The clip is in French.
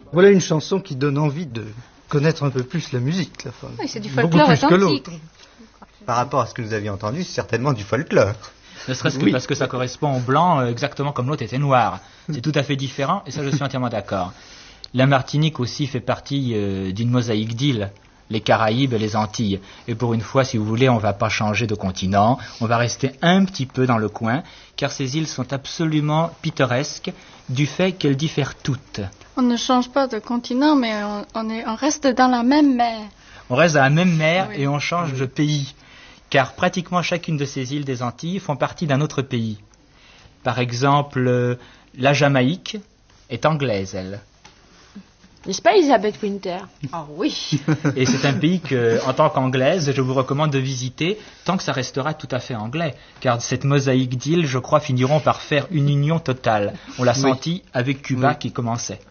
Voilà une chanson qui donne envie de connaître un peu plus la musique. Là. Oui, c'est du Beaucoup folklore plus que authentique. l'autre. Par rapport à ce que nous avions entendu, c'est certainement du folklore. Ne serait-ce que parce que ça correspond au blanc, exactement comme l'autre était noir. C'est tout à fait différent, et ça je suis entièrement d'accord. La Martinique aussi fait partie d'une mosaïque d'îles, les Caraïbes et les Antilles. Et pour une fois, si vous voulez, on ne va pas changer de continent, on va rester un petit peu dans le coin, car ces îles sont absolument pittoresques du fait qu'elles diffèrent toutes. On ne change pas de continent, mais on reste dans la même mer. On reste dans la même mer Oui. et on change de pays, car pratiquement chacune de ces îles des Antilles font partie d'un autre pays. Par exemple, la Jamaïque est anglaise, elle. N'est-ce pas, Elisabeth Winter? Ah oui. Et c'est un pays que, en tant qu'anglaise, je vous recommande de visiter tant que ça restera tout à fait anglais. Car cette mosaïque d'îles, je crois, finiront par faire une union totale. On l'a senti avec Cuba qui commençait.